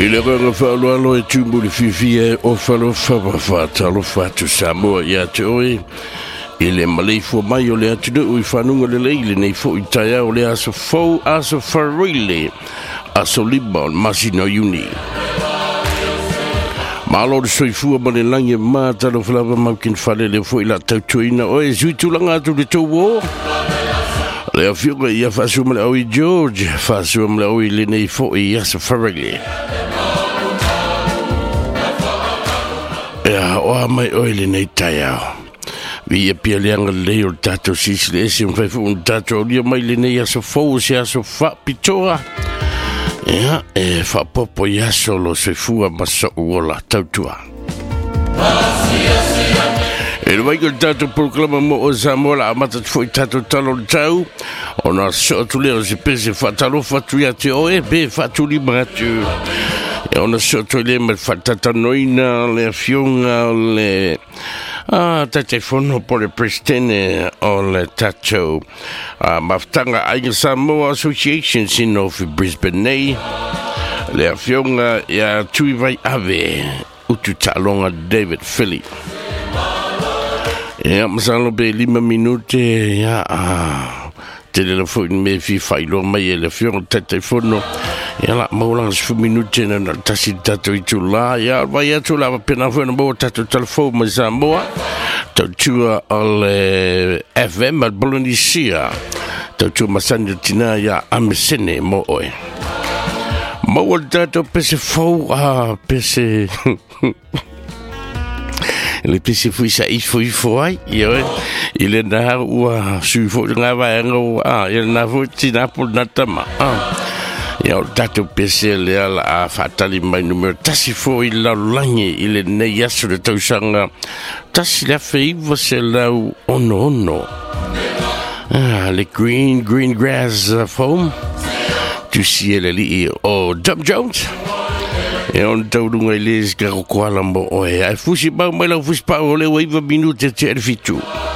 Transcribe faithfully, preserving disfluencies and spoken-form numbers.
Il era fallo allo e tumbuli fifie o fallo fava fata lo fatto Samoa ya toi il è malefo mai o le atu i fanunga le leile nei fo itaia o le aso fo aso farile aso libon masino uni malo so i fu ma le lange mata lo flava ma kin fale le fo ila tautuina o e zuitu langa tu de to le afio ia fasu ma o George fasu ma o le nei fo i aso farile ya o mai oile nei taia via pialianga le o tato sisle si un fai un tato io mai le nei aso fo si aso fa pitoa ya e fa popo ya solo se fu a massa uola tautua e lo vai col tato proclama mo o Samoa amata foi tato talo tau ona so tu le si pese fatalo fatu ya te o e be fatu liberatu e ona sotto le me fatata noina le fionga le ah telefono por le prestene o le tacho ah maftanga ai Samoa Association in of Brisbane nei le fionga ya tui vai ave ututalonga David Philly e amsalo be lima minute ya ah telefono me fi failo mai le fionga telefono ya la maulang su minute na tasi tato itu la ya vai atu la pena foi no bo tato telefono ma Samoa tatua al F M al Bolonisia tatua masanya tina ya amesene mo oi mo tato pese fo a pese le pese foi sa i foi foi yo il na wa su fo nga va ngo ah il na fo tina por natama ah ya o tato pese le ala a fatali mai numero tasi fo il la langi il ne yasu de tausanga tasi la fei você la ono ono ah le green green grass uh, foam tu ciel li o Dub Jones e on taurunga iles garo koala mo o e ai fusi ba mai la fusi pa o le waiva minute te erfitu